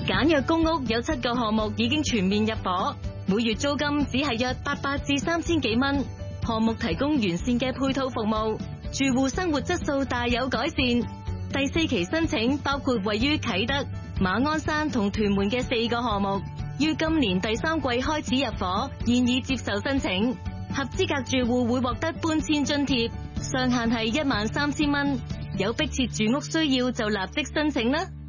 簡約公屋有7個項目已經全面入伙，每月租金只係約800至3000幾蚊。項目提供完善嘅配套服務，住戶生活質素大有改善。第4期申請包括位於啟德、馬鞍山同屯門嘅4個項目，於今年第3季開始入伙，現已接受申請。合資格住戶會獲得搬遷津貼，上限係13000蚊。有迫切住屋需要就立即申請啦。